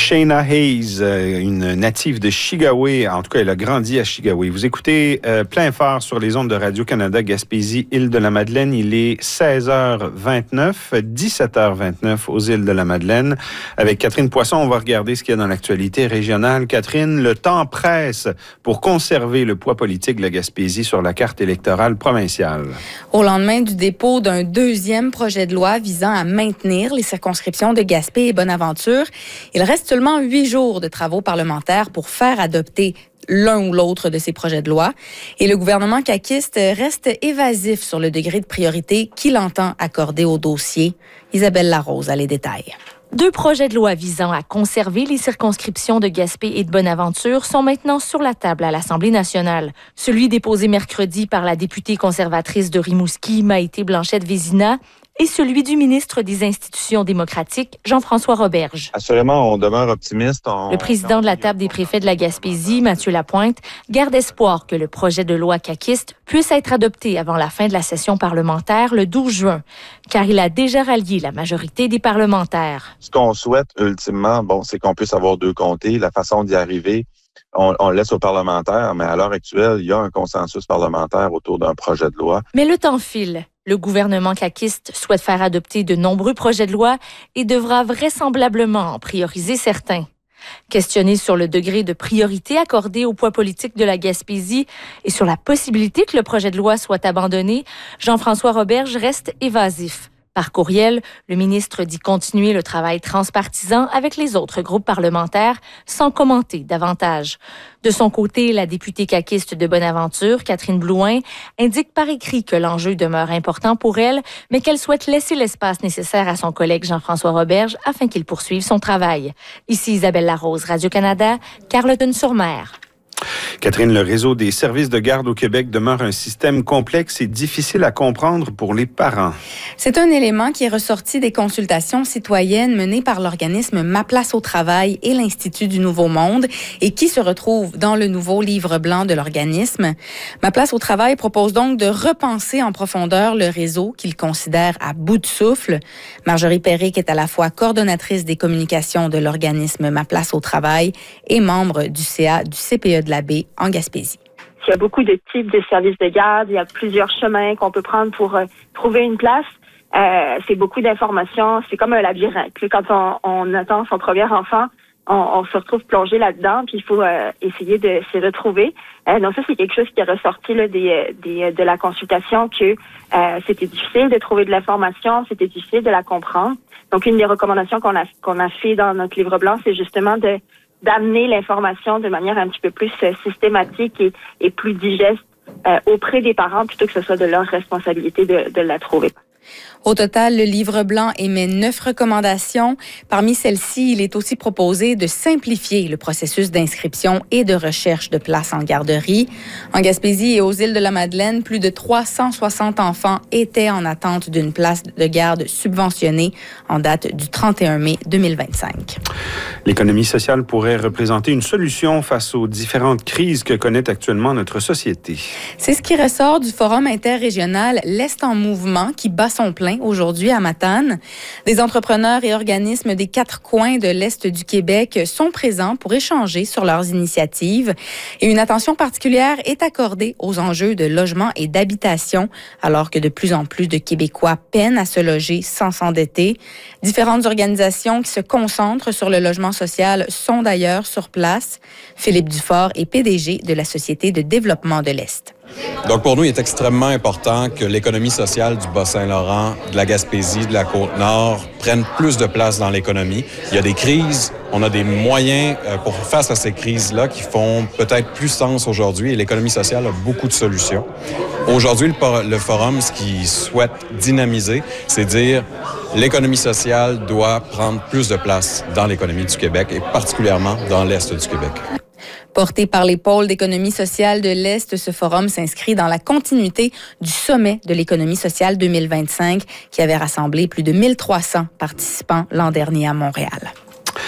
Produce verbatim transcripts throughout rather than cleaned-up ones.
Shayna Hayes, une native de Chigaoué. En tout cas, elle a grandi à Chigaoué. Vous écoutez euh, Plein Phare sur les ondes de Radio-Canada, Gaspésie, Île-de-la-Madeleine. Il est seize heures vingt-neuf, dix-sept heures vingt-neuf aux Îles-de-la-Madeleine. Avec Catherine Poisson, on va regarder ce qu'il y a dans l'actualité régionale. Catherine, le temps presse pour conserver le poids politique de la Gaspésie sur la carte électorale provinciale. Au lendemain du dépôt d'un deuxième projet de loi visant à maintenir les circonscriptions de Gaspé et Bonaventure, il reste seulement huit jours de travaux parlementaires pour faire adopter l'un ou l'autre de ces projets de loi. Et le gouvernement caquiste reste évasif sur le degré de priorité qu'il entend accorder au dossier. Isabelle Larose a les détails. Deux projets de loi visant à conserver les circonscriptions de Gaspé et de Bonaventure sont maintenant sur la table à l'Assemblée nationale. Celui déposé mercredi par la députée conservatrice de Rimouski, Maïté Blanchette-Vézina, et celui du ministre des Institutions démocratiques, Jean-François Roberge. Assurément, on demeure optimiste. On... Le président de la Table des préfets de la Gaspésie, Mathieu Lapointe, garde espoir que le projet de loi caquiste puisse être adopté avant la fin de la session parlementaire le douze juin, car il a déjà rallié la majorité des parlementaires. Ce qu'on souhaite ultimement, bon, c'est qu'on puisse avoir deux comtés. La façon d'y arriver, on, on laisse aux parlementaires, mais à l'heure actuelle, il y a un consensus parlementaire autour d'un projet de loi. Mais le temps file. Le gouvernement caquiste souhaite faire adopter de nombreux projets de loi et devra vraisemblablement en prioriser certains. Questionné sur le degré de priorité accordé au poids politique de la Gaspésie et sur la possibilité que le projet de loi soit abandonné, Jean-François Roberge reste évasif. Par courriel, le ministre dit continuer le travail transpartisan avec les autres groupes parlementaires sans commenter davantage. De son côté, la députée caquiste de Bonaventure, Catherine Blouin, indique par écrit que l'enjeu demeure important pour elle, mais qu'elle souhaite laisser l'espace nécessaire à son collègue Jean-François Roberge afin qu'il poursuive son travail. Ici Isabelle Larose, Radio-Canada, Carleton-sur-Mer. Catherine, le réseau des services de garde au Québec demeure un système complexe et difficile à comprendre pour les parents. C'est un élément qui est ressorti des consultations citoyennes menées par l'organisme Ma Place au Travail et l'Institut du Nouveau Monde et qui se retrouve dans le nouveau livre blanc de l'organisme. Ma Place au Travail propose donc de repenser en profondeur le réseau qu'il considère à bout de souffle. Marjorie Perrick est à la fois coordonnatrice des communications de l'organisme Ma Place au Travail et membre du C A du C P E de la Baie en Gaspésie. Il y a beaucoup de types de services de garde. Il y a plusieurs chemins qu'on peut prendre pour euh, trouver une place. Euh, c'est beaucoup d'informations. C'est comme un labyrinthe. Puis quand on, on attend son premier enfant, on, on se retrouve plongé là-dedans. Puis il faut euh, essayer de se retrouver. Euh, donc ça, c'est quelque chose qui est ressorti là, des, des, de la consultation, que euh, c'était difficile de trouver de l'information, c'était difficile de la comprendre. Donc une des recommandations qu'on a qu'on a fait dans notre livre blanc, c'est justement de d'amener l'information de manière un petit peu plus euh, systématique et, et plus digeste euh, auprès des parents plutôt que ce soit de leur responsabilité de, de la trouver. Au total, le livre blanc émet neuf recommandations. Parmi celles-ci, il est aussi proposé de simplifier le processus d'inscription et de recherche de places en garderie. En Gaspésie et aux Îles-de-la-Madeleine, plus de trois cent soixante enfants étaient en attente d'une place de garde subventionnée en date du trente et un mai deux mille vingt-cinq. L'économie sociale pourrait représenter une solution face aux différentes crises que connaît actuellement notre société. C'est ce qui ressort du Forum interrégional L'Est en mouvement qui bat son plein aujourd'hui à Matane. Des entrepreneurs et organismes des quatre coins de l'Est du Québec sont présents pour échanger sur leurs initiatives. Et une attention particulière est accordée aux enjeux de logement et d'habitation, alors que de plus en plus de Québécois peinent à se loger sans s'endetter. Différentes organisations qui se concentrent sur le logement social sont d'ailleurs sur place. Philippe Dufort est P D G de la Société de développement de l'Est. Donc, pour nous, il est extrêmement important que l'économie sociale du Bas-Saint-Laurent, de la Gaspésie, de la Côte-Nord prenne plus de place dans l'économie. Il y a des crises, on a des moyens pour faire face à ces crises-là qui font peut-être plus sens aujourd'hui et l'économie sociale a beaucoup de solutions. Aujourd'hui, le, le Forum, ce qu'il souhaite dynamiser, c'est dire l'économie sociale doit prendre plus de place dans l'économie du Québec et particulièrement dans l'Est du Québec. Porté par les pôles d'économie sociale de l'Est, ce forum s'inscrit dans la continuité du sommet de l'économie sociale deux mille vingt-cinq qui avait rassemblé plus de mille trois cents participants l'an dernier à Montréal.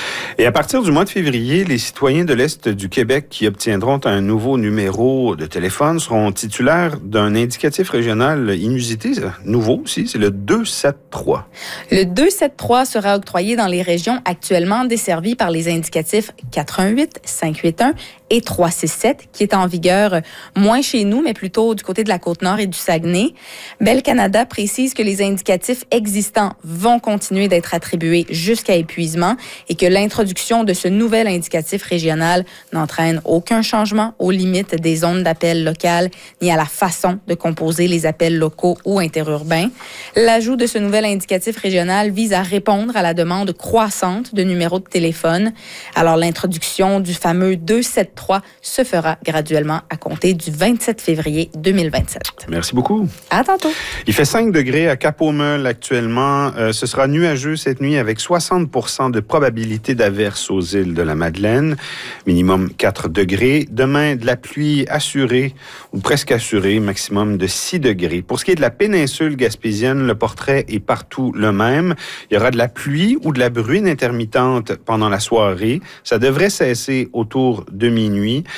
Et à partir du mois de février, les citoyens de l'Est du Québec qui obtiendront un nouveau numéro de téléphone seront titulaires d'un indicatif régional inusité, nouveau aussi, c'est le deux sept trois. Le deux sept trois sera octroyé dans les régions actuellement desservies par les indicatifs quatre un huit, cinq huit un et trois six sept, qui est en vigueur moins chez nous, mais plutôt du côté de la Côte-Nord et du Saguenay. Bell Canada précise que les indicatifs existants vont continuer d'être attribués jusqu'à épuisement et que l'introduction de ce nouvel indicatif régional n'entraîne aucun changement aux limites des zones d'appel locales ni à la façon de composer les appels locaux ou interurbains. L'ajout de ce nouvel indicatif régional vise à répondre à la demande croissante de numéros de téléphone. Alors, l'introduction du fameux deux sept trois se fera graduellement à compter du vingt-sept février deux mille vingt-sept. Merci beaucoup. À tantôt. Il fait cinq degrés à Cap-aux-Meules actuellement. Euh, ce sera nuageux cette nuit avec soixante pour cent de probabilité d'averse aux îles de la Madeleine. Minimum quatre degrés. Demain, de la pluie assurée ou presque assurée, maximum de six degrés. Pour ce qui est de la péninsule gaspésienne, le portrait est partout le même. Il y aura de la pluie ou de la bruine intermittente pendant la soirée. Ça devrait cesser autour de minuit.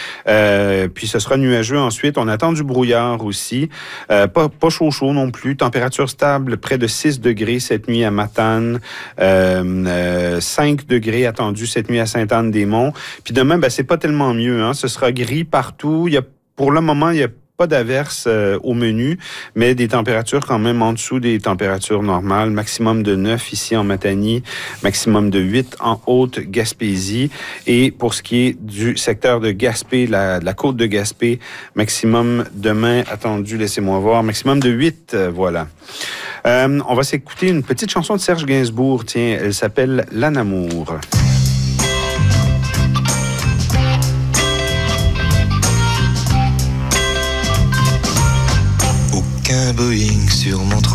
Euh, puis ce sera nuageux ensuite. On attend du brouillard aussi. Euh, pas, pas chaud chaud non plus. Température stable, près de six degrés cette nuit à Matane. Euh, euh, cinq degrés attendus cette nuit à Sainte-Anne-des-Monts. Puis demain, ben, c'est pas tellement mieux. Hein. Ce sera gris partout. Il y a, pour le moment, il y a pas d'averse euh, au menu, mais des températures quand même en dessous des températures normales. Maximum de neuf ici en Matanie, maximum de huit en Haute-Gaspésie. Et pour ce qui est du secteur de Gaspé, la, de la côte de Gaspé, maximum demain attendu, laissez-moi voir, maximum de huit, euh, voilà. Euh, on va s'écouter une petite chanson de Serge Gainsbourg, tiens, elle s'appelle « L'Anamour ». Aucun Boeing sur mon